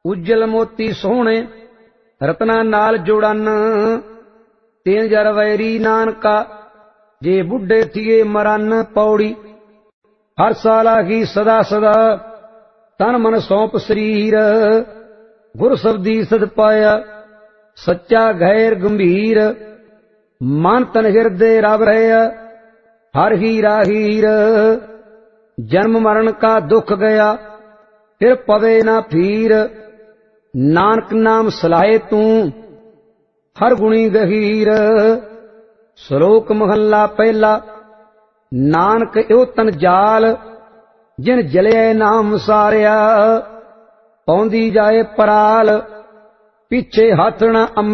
उज्जल मोती सोहणे रत्ना नाल जोड़न। तेन जर वैरी नानका जे बुढ़े थिए मरन। पौड़ी हर साला की सदा सदा तन मन सौंप शरीर। गुर शब्दी सद पाया सच्चा गैर गंभीर। मन तन हृदय रब रहे हर ही राहीर। जन्म मरण का दुख गया फिर पवे ना फिर। नानक नाम सलाहे तू हर गुणी गहीर। श्लोक महला पहला। नानक यो तन जाल जिन जलिया नाम सारिया। पौंदी जाए पराल पीछे हथ न